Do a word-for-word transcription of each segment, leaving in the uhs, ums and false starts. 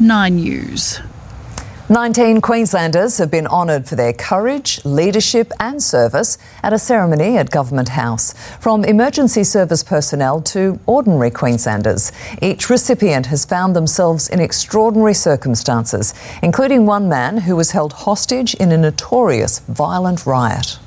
Nine News. nineteen Queenslanders have been honoured for their courage, leadership and service at a ceremony at Government House. From emergency service personnel to ordinary Queenslanders, each recipient has found themselves in extraordinary circumstances, including one man who was held hostage in a notorious violent riot.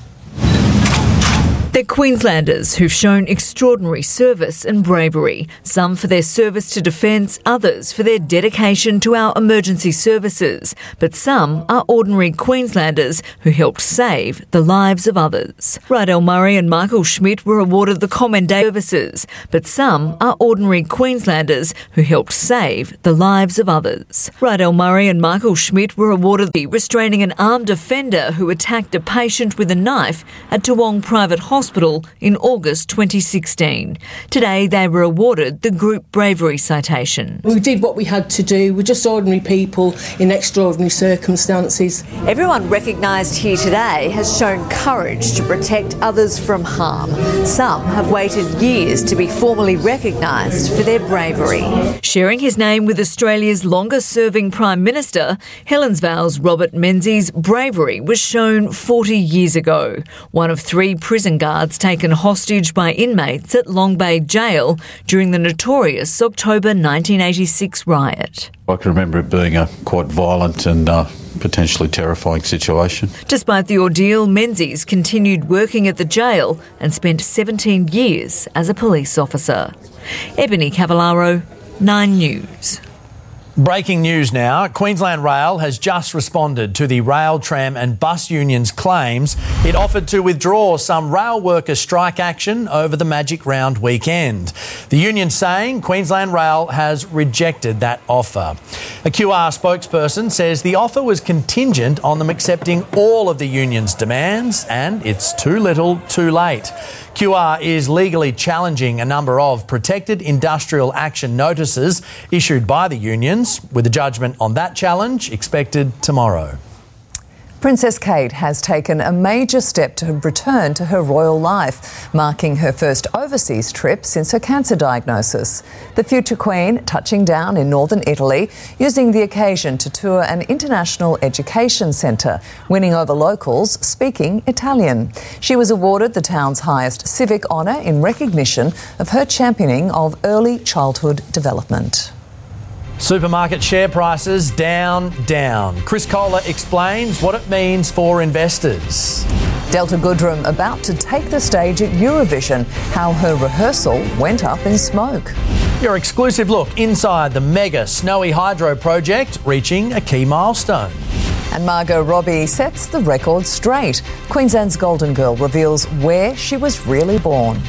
They're Queenslanders who've shown extraordinary service and bravery, some for their service to defence, others for their dedication to our emergency services. But some are ordinary Queenslanders who helped save the lives of others. Rydell Murray and Michael Schmidt were awarded the Commendation Services, but some are ordinary Queenslanders who helped save the lives of others. Rydell Murray and Michael Schmidt were awarded the restraining an armed offender who attacked a patient with a knife at Toowong Private Hospital Hospital in August twenty sixteen. Today they were awarded the Group Bravery Citation. We did what we had to do. We're just ordinary people in extraordinary circumstances. Everyone recognised here today has shown courage to protect others from harm. Some have waited years to be formally recognised for their bravery. Sharing his name with Australia's longest-serving Prime Minister, Helensvale's Robert Menzies' bravery was shown forty years ago. One of three prison guards taken hostage by inmates at Long Bay Jail during the notorious October nineteen eighty-six riot. I can remember it being a quite violent and uh, potentially terrifying situation. Despite the ordeal, Menzies continued working at the jail and spent seventeen years as a police officer. Ebony Cavallaro, Nine News. Breaking news now. Queensland Rail has just responded to the rail, tram and bus union's claims it offered to withdraw some rail worker strike action over the Magic Round weekend. The union saying Queensland Rail has rejected that offer. A Q R spokesperson says the offer was contingent on them accepting all of the union's demands and it's too little, too late. Q R is legally challenging a number of protected industrial action notices issued by the unions, with a judgment on that challenge expected tomorrow. Princess Kate has taken a major step to return to her royal life, marking her first overseas trip since her cancer diagnosis. The future Queen touching down in northern Italy, using the occasion to tour an international education centre, winning over locals speaking Italian. She was awarded the town's highest civic honour in recognition of her championing of early childhood development. Supermarket share prices down, down. Chris Kohler explains what it means for investors. Delta Goodrem about to take the stage at Eurovision, how her rehearsal went up in smoke. Your exclusive look inside the mega Snowy Hydro project reaching a key milestone. And Margot Robbie sets the record straight. Queensland's Golden Girl reveals where she was really born.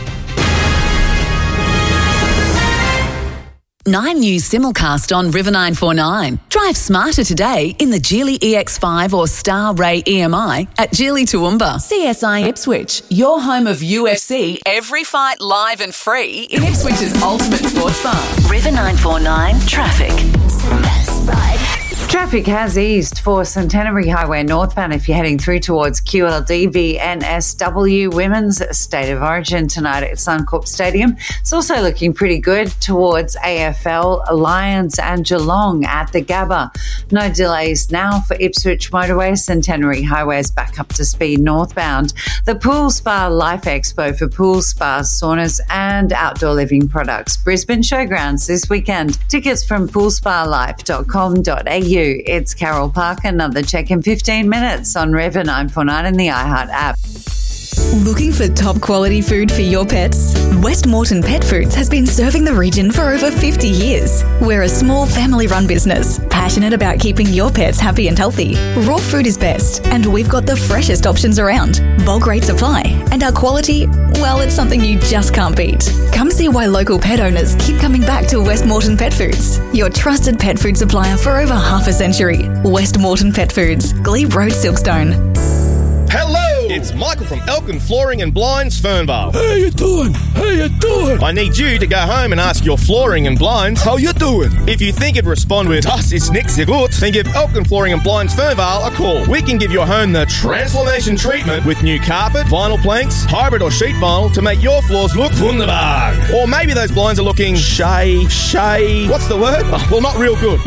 Nine News simulcast on River nine four nine. Drive smarter today in the Geely E X five or Star Ray E M I at Geely Toowoomba. C S I Ipswich, your home of U F C. Every fight live and free in Ipswich's ultimate sports bar. River nine four nine traffic. Traffic has eased for Centenary Highway northbound if you're heading through towards Q L D V N S W Women's State of Origin tonight at Suncorp Stadium. It's also looking pretty good towards A F L, Lions and Geelong at the Gabba. No delays now for Ipswich Motorway. Centenary Highway is back up to speed northbound. The Pool Spa Life Expo for pool spas, saunas and outdoor living products. Brisbane Showgrounds this weekend. Tickets from pool spa life dot com dot a u. It's Carol Parker. Another check in fifteen minutes on River nine four nine and the iHeart app. Looking for top quality food for your pets? West Moreton Pet Foods has been serving the region for over fifty years. We're a small family-run business, passionate about keeping your pets happy and healthy. Raw food is best, and we've got the freshest options around. Bulk rate supply, and our quality, well, it's something you just can't beat. Come see why local pet owners keep coming back to West Moreton Pet Foods, your trusted pet food supplier for over half a century. West Moreton Pet Foods, Glebe Road, Silkstone. Hello! It's Michael from Elkin Flooring and Blinds, Fernvale. How you doing? How you doing? I need you to go home and ask your flooring and blinds how you doing. If you think it'd respond with "Das ist nix sehr gut," then give Elkin Flooring and Blinds Fernvale a call. We can give your home the transformation treatment with new carpet, vinyl planks, hybrid or sheet vinyl to make your floors look wunderbar. Or maybe those blinds are looking shay, shay. What's the word? Oh, well, not real good.